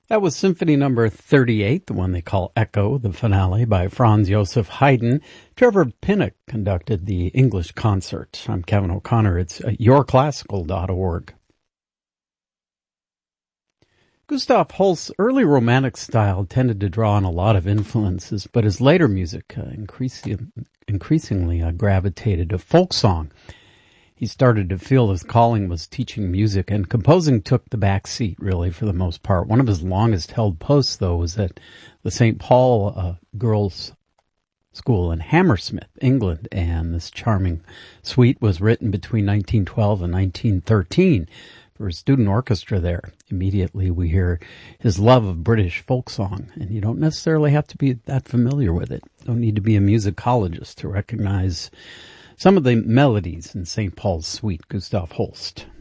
That was Symphony Number 38, the one they call Echo, the finale by Franz Joseph Haydn. Trevor Pinnock conducted the English concert. I'm Kevin O'Connor. It's yourclassical.org. Gustav Holst's early romantic style tended to draw on a lot of influences, but his later music increasingly gravitated to folk song. He started to feel his calling was teaching music, and composing took the back seat, really, for the most part. One of his longest-held posts, though, was at the St. Paul Girls' School in Hammersmith, England, and this charming suite was written between 1912 and 1913 for a student orchestra there. Immediately, we hear his love of British folk song, and you don't necessarily have to be that familiar with it. You don't need to be a musicologist to recognize some of the melodies in St. Paul's Suite, Gustav Holst.